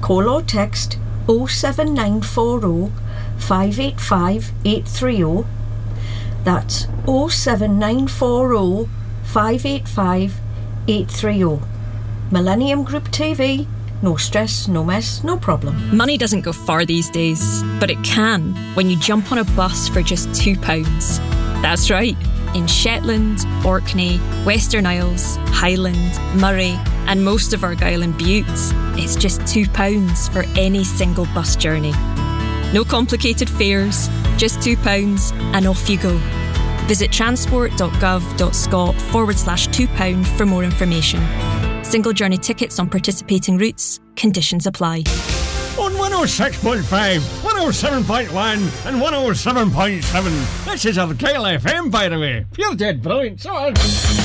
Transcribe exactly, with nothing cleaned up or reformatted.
Call or text oh seven nine four oh five eight five eight three oh. That's oh seven nine four oh five eight five eight three oh. Millennium Group T V. No stress, no mess, no problem. Money doesn't go far these days, but it can when you jump on a bus for just two pounds. That's right. In Shetland, Orkney, Western Isles, Highland, Murray and most of Argyll and Bute, it's just two pounds for any single bus journey. No complicated fares, just two pounds and off you go. Visit transport.gov.scot forward slash two pound for more information. Single journey tickets on participating routes. Conditions apply. On one oh six point five, one oh seven point one and one oh seven point seven. This is Argyll F M, by the way. Pure dead brilliant. So